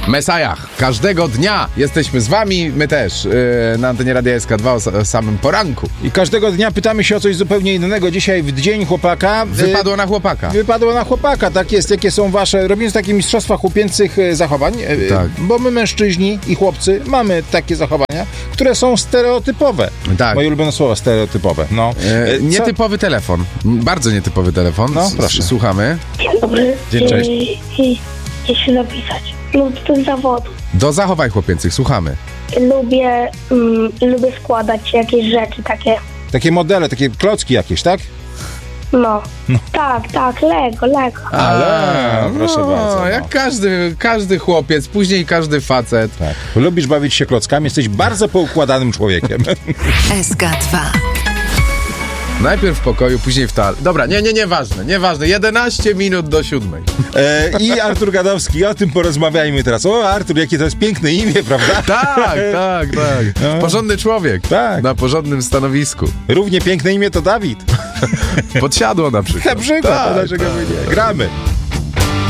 Mesajach. Każdego dnia jesteśmy z wami, my też, na antenie Radia SK2 o samym poranku. I każdego dnia pytamy się o coś zupełnie innego. Dzisiaj w Dzień Chłopaka. Wypadło na chłopaka. Wypadło na chłopaka, tak jest. Jakie są wasze... Robimy takie mistrzostwa chłopięcych zachowań, Tak. bo my mężczyźni i chłopcy mamy takie zachowania, które są stereotypowe. Tak. Moje ulubione słowo, stereotypowe. No. Nietypowy telefon. Bardzo nietypowy telefon. No, proszę. Słuchamy. Dzień dobry. Dzień, cześć. Chcę się napisać. Lub do zawodu. Do zachowań chłopięcych, słuchamy. Lubię składać jakieś rzeczy takie. Takie modele, takie klocki jakieś, tak? No. Tak, Lego. Ale, proszę bardzo. No. Jak każdy chłopiec, później każdy facet. Tak. Lubisz bawić się klockami, jesteś bardzo poukładanym człowiekiem. SK2. Najpierw w pokoju, później w toalecie. Dobra, nieważne. 11 minut do 7. I Artur Gadowski, o tym porozmawiajmy teraz. O, Artur, jakie to jest piękne imię, prawda? Tak. No. Porządny człowiek. Tak. Na porządnym stanowisku. Równie piękne imię to Dawid. Podsiadło na przykład. Na przykład, Tak, dlaczego by nie? Gramy.